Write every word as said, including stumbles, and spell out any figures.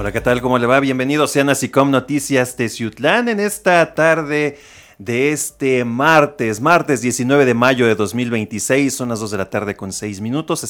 Hola, ¿qué tal? ¿Cómo le va? Bienvenidos sean a SICOM Noticias Teciutlán en esta tarde de este martes, martes diecinueve de mayo de dos mil veintiséis, son las dos de la tarde con seis minutos.